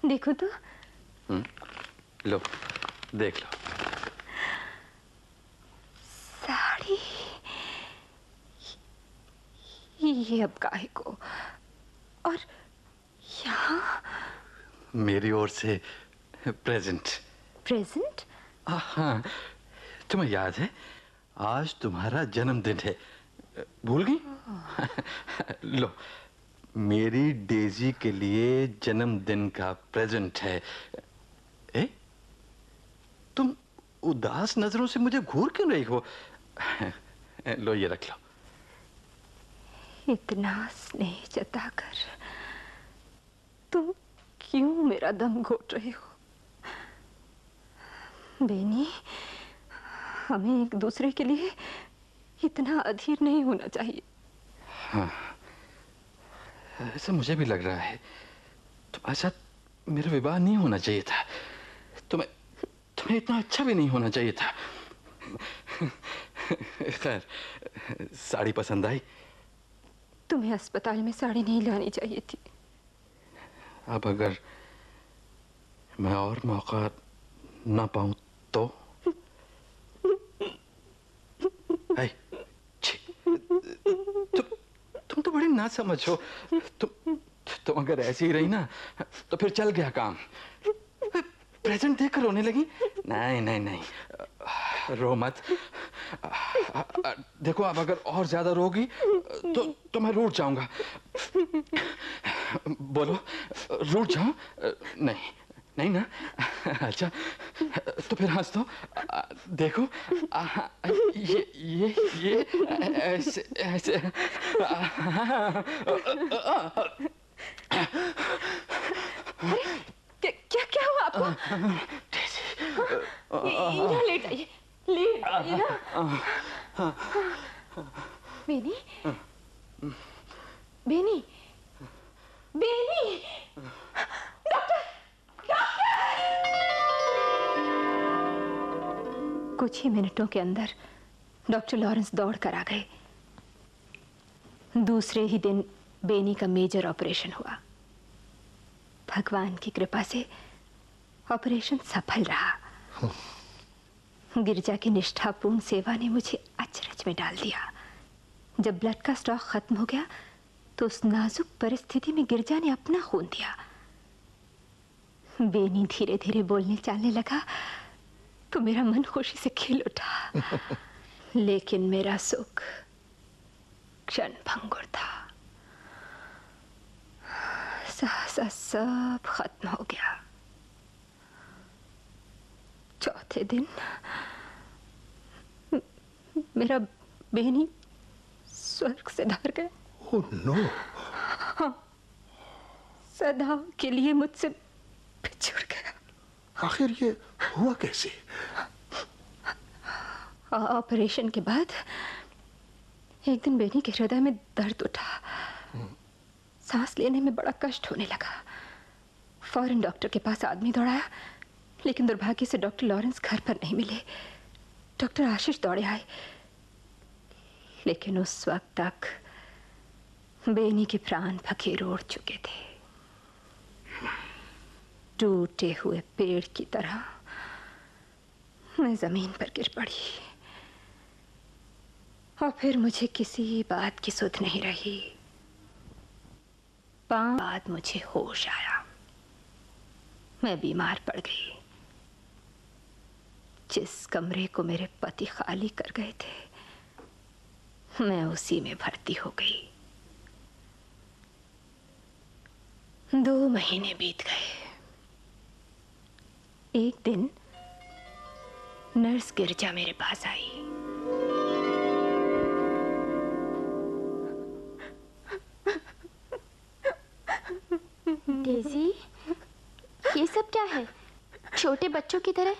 देखो तो। लो देख लो। साड़ी ये अब काहे को, और यहाँ मेरी ओर से प्रेजेंट। प्रेजेंट? हाँ, तुम्हें याद है आज तुम्हारा जन्मदिन है, भूल गई? लो, मेरी डेजी के लिए जन्मदिन का प्रेजेंट है। ए? तुम उदास नजरों से मुझे घूर क्यों रही हो? लो ये रख लो। इतना स्नेह जताकर तुम क्यों मेरा दम घोट रहे हो? बेनी, हमें एक दूसरे के लिए इतना अधीर नहीं होना चाहिए। हाँ, ऐसा मुझे भी लग रहा है। तुम्हारे साथ मेरा विवाह नहीं होना चाहिए था। तुम्हें इतना अच्छा भी नहीं होना चाहिए था। खैर, साड़ी पसंद आई? तुम्हें अस्पताल में साड़ी नहीं लानी चाहिए थी। अब अगर मैं और मौका ना पाऊं तो? तुम तो बड़ी ना समझ हो। तुम अगर ऐसी ही रही ना तो फिर चल गया काम। प्रेजेंट देखकर रोने लगी? नहीं नहीं नहीं, रो मत। देखो अब अगर और ज्यादा रोगी तो मैं रूठ जाऊंगा। बोलो, रूठ जाऊं? नहीं नहीं ना? अच्छा तो फिर हंस दो। देखो ये ऐसे ऐसे। क्या क्या हुआ आपको? यहाँ लेट आइए, लेट आइए ना। Beni, Beni, Beni, doctor, doctor! कुछ ही मिनटों के अंदर डॉक्टर लॉरेंस दौड़ कर आ गए। दूसरे ही दिन बेनी का मेजर ऑपरेशन हुआ। भगवान की कृपा से ऑपरेशन सफल रहा। गिरजा की निष्ठापूर्ण सेवा ने मुझे अचरज में डाल दिया। जब ब्लड का स्टॉक खत्म हो गया तो उस नाजुक परिस्थिति में गिरजा ने अपना खून दिया। बेनी धीरे धीरे बोलने चालने लगा तो मेरा मन खुशी से खिल उठा। लेकिन मेरा सुख क्षणभंगुर था। सहसा सब खत्म हो गया। चौथे दिन मेरा बेनी स्वर्ग से ढर गया। Oh no! हाँ, सदा के लिए मुझसे बिछुड़ गया। आखिर ये हुआ कैसे? ऑपरेशन के बाद एक दिन बेनी के हृदय में दर्द उठा। सांस लेने में बड़ा कष्ट होने लगा। फौरन डॉक्टर के पास आदमी दौड़ाया, लेकिन दुर्भाग्य से डॉक्टर लॉरेंस घर पर नहीं मिले। डॉक्टर आशीष दौड़े आए, लेकिन उस वक्त तक बेनी के प्राण फकीर उड़ चुके थे। टूटे हुए पेड़ की तरह मैं जमीन पर गिर पड़ी और फिर मुझे किसी बात की सुध नहीं रही। 5 बाद मुझे होश आया। मैं बीमार पड़ गई। जिस कमरे को मेरे पति खाली कर गए थे मैं उसी में भर्ती हो गई। 2 महीने बीत गए। एक दिन नर्स गिरजा मेरे पास आई। डेजी, ये सब क्या है? छोटे बच्चों की तरह।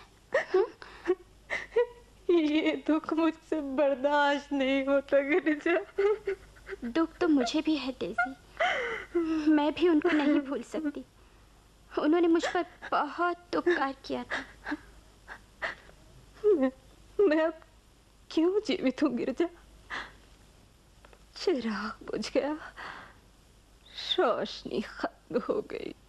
ये दुख मुझसे बर्दाश्त नहीं होता गिरिजा। दुख तो मुझे भी है डेजी। मैं भी उनको नहीं भूल सकती। उन्होंने मुझ पर बहुत उपकार किया था। मैं अब क्यों जीवित हूँ गिरिजा? चिराग बुझ गया, रोशनी खत्म हो गई।